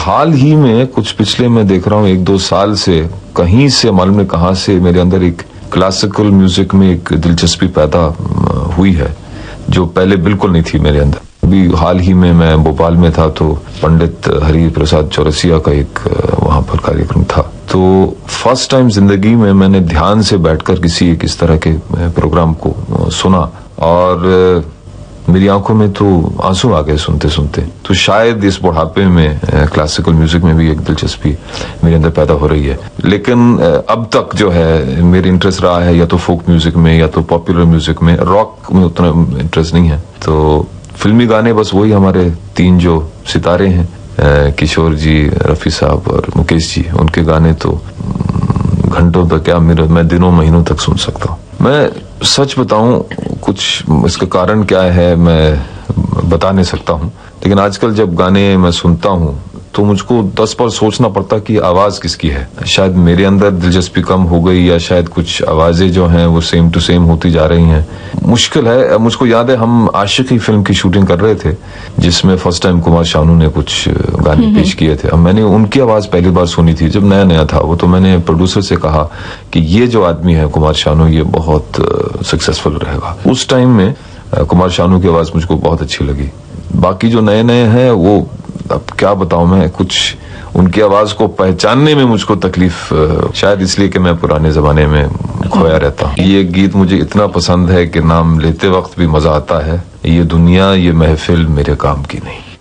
हाल ही में कुछ पिछले मैं देख रहा हूँ 1-2 साल से कहीं से मालूम नहीं कहां से मेरे अंदर एक क्लासिकल म्यूजिक में एक दिलचस्पी पैदा हुई है जो पहले बिल्कुल नहीं थी मेरे अंदर। अभी हाल ही में मैं भोपाल में था तो पंडित हरि प्रसाद चौरसिया का एक वहां पर कार्यक्रम था, तो फर्स्ट टाइम जिंदगी में मैंने ध्यान से बैठकर किसी एक इस तरह के प्रोग्राम को सुना और मेरी आंखों में तो आंसू आ गए सुनते सुनते। तो शायद इस बुढ़ापे में क्लासिकल म्यूजिक में भी एक दिलचस्पी मेरे अंदर पैदा हो रही है। लेकिन अब तक जो है मेरे इंटरेस्ट रहा है या तो फोक म्यूजिक में या तो पॉपुलर म्यूजिक में, रॉक में उतना इंटरेस्ट नहीं है। तो फिल्मी गाने बस वही हमारे 3 जो सितारे हैं, किशोर जी, रफी साहब और मुकेश जी, उनके गाने तो घंटों तक क्या मैं दिनों महीनों तक सुन सकता हूँ। मैं सच बताऊं कुछ इसका कारण क्या है मैं बता नहीं सकता हूं, लेकिन आजकल जब गाने मैं सुनता हूं तो मुझको 10 बार सोचना पड़ता कि आवाज किसकी है। शायद मेरे अंदर दिलचस्पी कम हो गई या शायद कुछ आवाजें जो हैं वो सेम टू सेम होती जा रही हैं। मुश्किल है। मुझको याद है हम आशिकी फिल्म की शूटिंग कर रहे थे जिसमें फर्स्ट टाइम कुमार शानू ने कुछ गाने पेश किए थे। अब मैंने उनकी आवाज पहली बार सुनी थी जब नया नया था वो, तो मैंने प्रोड्यूसर से कहा कि ये जो आदमी है कुमार शानू ये बहुत सक्सेसफुल रहेगा। उस टाइम में कुमार शानू की आवाज मुझको बहुत अच्छी लगी। बाकी जो नए नए हैं वो अब क्या बताऊं मैं, कुछ उनकी आवाज को पहचानने में मुझको तकलीफ, शायद इसलिए कि मैं पुराने जमाने में खोया रहता हूँ। ये गीत मुझे इतना पसंद है कि नाम लेते वक्त भी मजा आता है, ये दुनिया ये महफिल मेरे काम की नहीं।